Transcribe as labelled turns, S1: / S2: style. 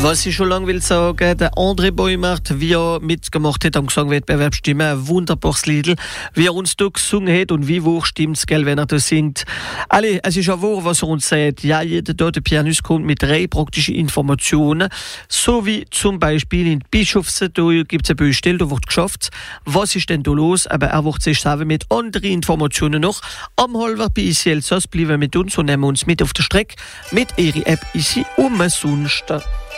S1: Was ich schon lange will sagen, der André Beumert, wie er mitgemacht hat am Gesangwettbewerb Stimme, ein wunderbares Lied, wie er uns da gesungen hat und wie hoch stimmt's, gell, wenn er das singt. Alle, es ist ja wahr, was er uns sagt. Ja, jeder dort, der Pianist kommt mit 3 praktischen Informationen, so wie zum Beispiel in Bischofse, da gibt's eine Baustelle, da wird geschafft. Was ist denn da los? Aber er wird sich selber mit anderen Informationen noch am Halber bei Isi Elsass bleiben mit uns und nehmen uns mit auf der Strecke mit ihrer App Isi umsonst.